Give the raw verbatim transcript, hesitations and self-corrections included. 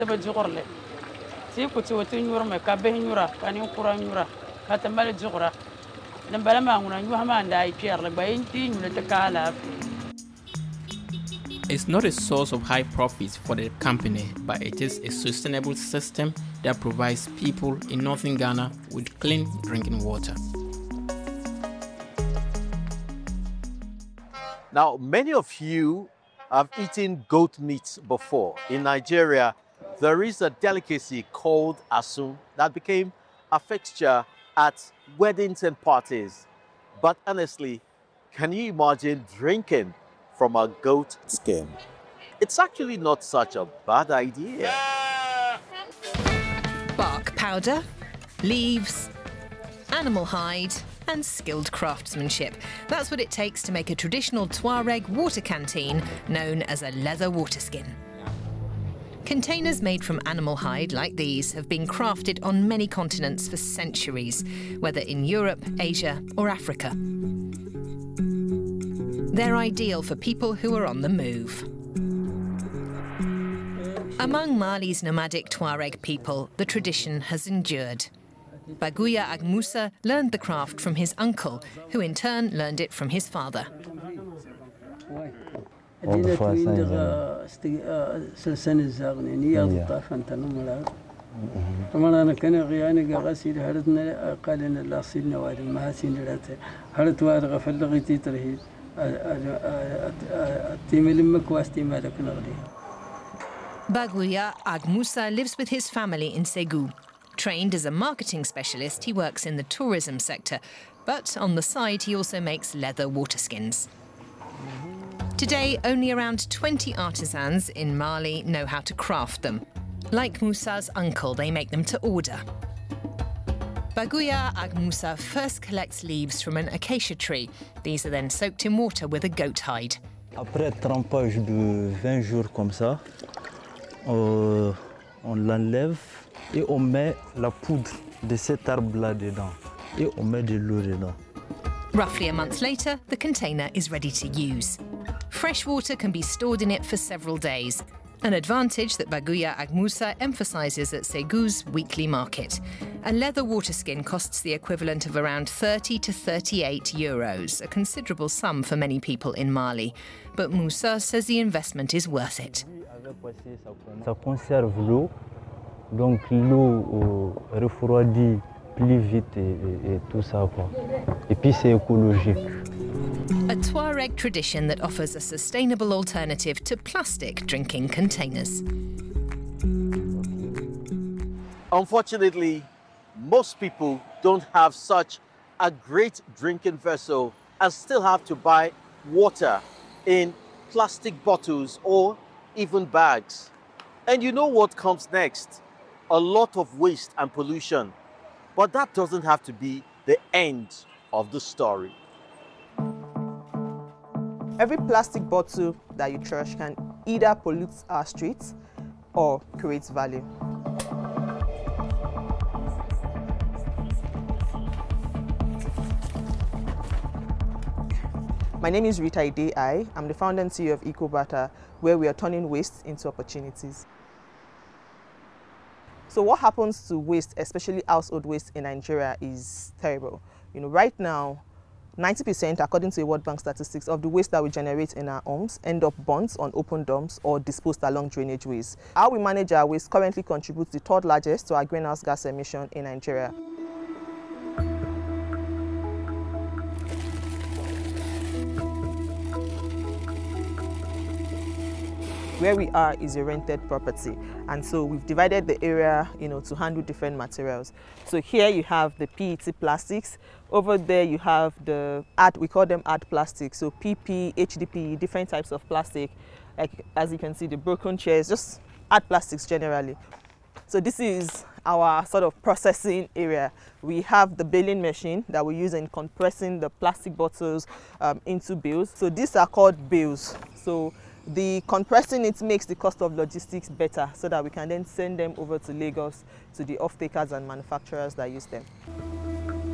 بجغرله سيكوتي وتنيور ما كابهنيورا كانين كورانيورا كاتمال جغرا نبلا ما هنا نيوها ما عندها بيار لباين تين ولتكالا. It's not a source of high profits for the company, but it is a sustainable system that provides people in northern Ghana with clean drinking water. Now, many of you have eaten goat meat before. In Nigeria, there is a delicacy called asun that became a fixture at weddings and parties. But honestly, can you imagine drinking from a goat skin? It's actually not such a bad idea. Bark powder, leaves, animal hide, and skilled craftsmanship. That's what it takes to make a traditional Tuareg water canteen known as a leather water skin. Containers made from animal hide like these have been crafted on many continents for centuries, whether in Europe, Asia, or Africa. They're ideal for people who are on the move. Among Mali's nomadic Tuareg people, the tradition has endured. Baguya Agmusa learned the craft from his uncle, who in turn learned it from his father. Baguya Agmusa lives with his family in Ségou. Trained as a marketing specialist, he works in the tourism sector, but on the side he also makes leather water skins. Today, only around twenty artisans in Mali know how to craft them. Like Musa's uncle, they make them to order. Baguya Agmusa first collects leaves from an acacia tree. These are then soaked in water with a goat hide. Après trempage de vingt jours comme ça, euh, on l'enlève et on met la poudre de cet arbre-là dedans. Et on met de l'eau dedans. Roughly a month later, the container is ready to use. Fresh water can be stored in it for several days, an advantage that Baguya Agmusa emphasises at Ségou's weekly market. A leather water skin costs the equivalent of around thirty to thirty-eight euros, a considerable sum for many people in Mali. But Musa says the investment is worth it. Ça conserve l'eau, donc l'eau refroidit plus vite et, et, et tout ça quoi. Et puis c'est écologique. A Tuareg tradition that offers a sustainable alternative to plastic drinking containers. Unfortunately, most people don't have such a great drinking vessel and still have to buy water in plastic bottles or even bags. And you know what comes next? A lot of waste and pollution. But that doesn't have to be the end of the story. Every plastic bottle that you trash can either pollute our streets or create value. My name is Rita Idei. I'm the founder and C E O of EcoBata, where we are turning waste into opportunities. So what happens to waste, especially household waste in Nigeria, is terrible. You know, right now, ninety percent, according to World Bank statistics, of the waste that we generate in our homes end up burnt on open dumps or disposed along drainage ways. How we manage our waste currently contributes the third largest to our greenhouse gas emission in Nigeria. Where we are is a rented property, and so we've divided the area, you know, to handle different materials. So here you have the P E T plastics. Over there you have the art, we call them art plastics. So P P, H D P, different types of plastic. Like as you can see, the broken chairs, just art plastics generally. So this is our sort of processing area. We have the baling machine that we use in compressing the plastic bottles um, into bales. So these are called bales. So the compressing it makes the cost of logistics better so that we can then send them over to Lagos to the off-takers and manufacturers that use them.